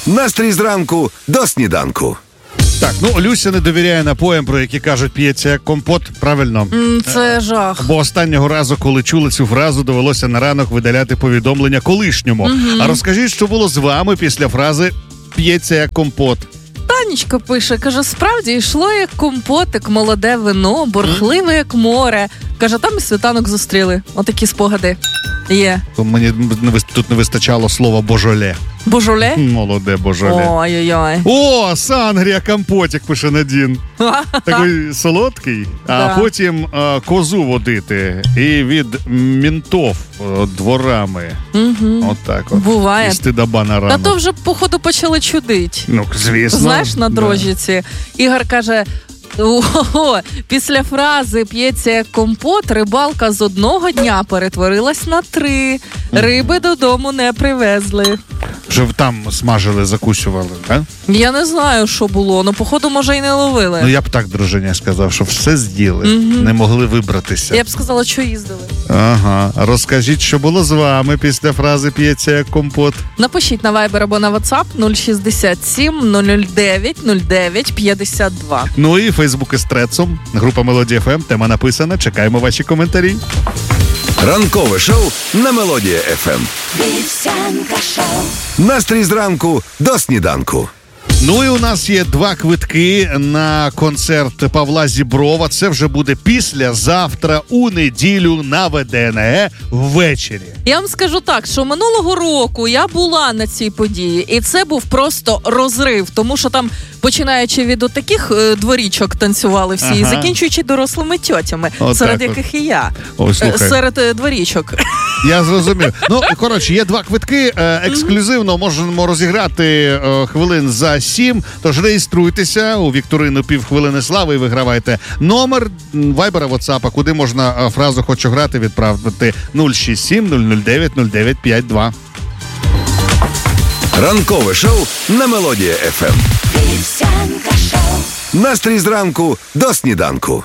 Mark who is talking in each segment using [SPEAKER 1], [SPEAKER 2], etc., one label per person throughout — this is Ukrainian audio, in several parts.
[SPEAKER 1] Настрій зранку до сніданку.
[SPEAKER 2] Так, Люся не довіряє напоям, про які кажуть, п'ється як компот, правильно?
[SPEAKER 3] Це жах.
[SPEAKER 2] Бо останнього разу, коли чули цю фразу, довелося на ранок видаляти повідомлення колишньому. А розкажіть, що було з вами після фрази «п'ється як компот»?
[SPEAKER 3] Танечка пише, каже, справді йшло як компотик, молоде вино, бурхливе як море. Каже, там і світанок зустріли. Отакі спогади є.
[SPEAKER 2] Мені тут не вистачало слова «божоле».
[SPEAKER 3] Божоле?
[SPEAKER 2] Молоде божоле.
[SPEAKER 3] Ой-ой-ой.
[SPEAKER 2] О, Сангрія компотик, пише Надін. Такий солодкий, а потім козу водити і від мінтов дворами. Отак от.
[SPEAKER 3] Буває.
[SPEAKER 2] І стидаба на ранок.
[SPEAKER 3] Та то вже, походу, почали чудить.
[SPEAKER 2] Звісно.
[SPEAKER 3] Знаєш, на дрожжиці. Ігор каже... Після фрази «п'ється як компот» рибалка з одного дня перетворилась на 3. Риби додому не привезли.
[SPEAKER 2] Що там смажили, закусювали, так?
[SPEAKER 3] Я не знаю, що було, походу, може, і не ловили.
[SPEAKER 2] Я б так, дружиня, сказав, що все з'їли, не могли вибратися.
[SPEAKER 3] Я б сказала, що їздили.
[SPEAKER 2] Ага. Розкажіть, що було з вами після фрази «п'ється як компот»?
[SPEAKER 3] Напишіть на Viber або на WhatsApp 067 009 09 52.
[SPEAKER 2] І Фейсбук із Трецом, група Мелодія ФМ, тема написана, чекаємо ваші коментарі.
[SPEAKER 1] Ранкове шоу на Мелодія ФМ. Настрій зранку до сніданку.
[SPEAKER 2] І у нас є 2 квитки на концерт Павла Зіброва. Це вже буде післязавтра у неділю на ВДНГ ввечері.
[SPEAKER 3] Я вам скажу так, що минулого року я була на цій події, і це був просто розрив, тому що там, починаючи від отаких дворічок танцювали всі, і закінчуючи дорослими тьотями, серед яких і я. Серед дворічок.
[SPEAKER 2] Я зрозумів. Коротше, є 2 квитки, ексклюзивно можемо розіграти хвилин за 7, тож реєструйтеся у вікторину «Півхвилини слави» і вигравайте номер Вайбера, Ватсапа, куди можна фразу «Хочу грати» відправити 067 009 0952.
[SPEAKER 1] Ранкове шоу на Мелодія ФМ. Настрій зранку до сніданку.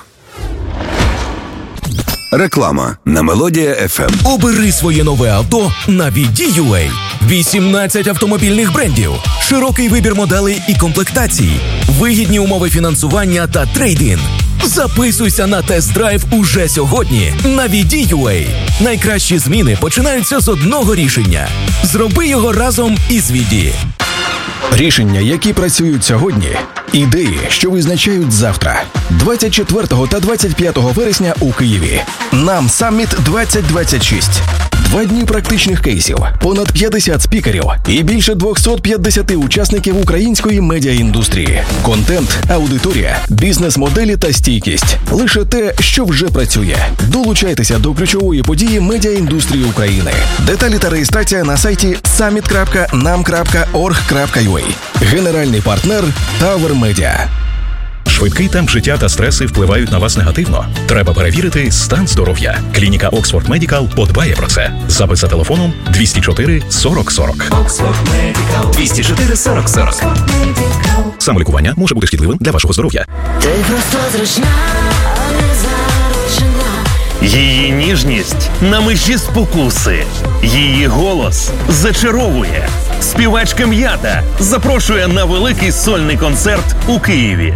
[SPEAKER 1] Реклама на Мелодія ФМ.
[SPEAKER 4] Обери своє нове авто на VD.UA. 18 автомобільних брендів, широкий вибір моделей і комплектацій, вигідні умови фінансування та трейд-ін. Записуйся на тест-драйв уже сьогодні на VD.UA. Найкращі зміни починаються з одного рішення. Зроби його разом із VD.
[SPEAKER 5] Рішення, які працюють сьогодні. Ідеї, що визначають завтра. 24 та 25 вересня у Києві. Нам Самміт 2026. 2 дні практичних кейсів, понад 50 спікерів і більше 250 учасників української медіаіндустрії. Контент, аудиторія, бізнес-моделі та стійкість. Лише те, що вже працює. Долучайтеся до ключової події медіаіндустрії України. Деталі та реєстрація на сайті summit.nam.org.ua. Генеральний партнер Tower Media.
[SPEAKER 6] Швидкий темп життя та стреси впливають на вас негативно. Треба перевірити стан здоров'я. Клініка Oxford Medical подбає про це. Запис за телефоном 204 40 40.
[SPEAKER 4] Oxford Medical. 204 40 40.
[SPEAKER 6] Самолікування може бути шкідливим для вашого здоров'я.
[SPEAKER 7] Ти просто зручна, а не заручена.
[SPEAKER 8] Її ніжність на межі спокуси. Її голос зачаровує. Співачка М'ята запрошує на великий сольний концерт у Києві.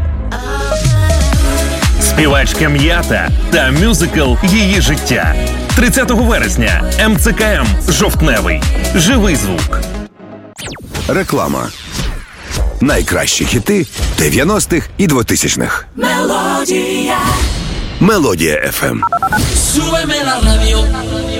[SPEAKER 8] Співачка М'ята та мюзикл «Її життя». 30 вересня. МЦКМ «Жовтневий». Живий звук.
[SPEAKER 1] Реклама. Найкращі хіти 90-х і 2000-х.
[SPEAKER 7] Мелодія.
[SPEAKER 1] Мелодія ФМ.
[SPEAKER 7] Súbeme la radio.